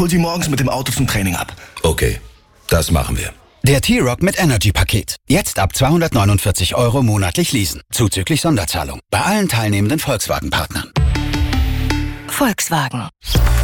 hol Sie morgens mit dem Auto zum Training ab. Okay, das machen wir. Der T-Roc mit Energy-Paket. Jetzt ab 249 € monatlich leasen. Zuzüglich Sonderzahlung. Bei allen teilnehmenden Volkswagen-Partnern. Volkswagen.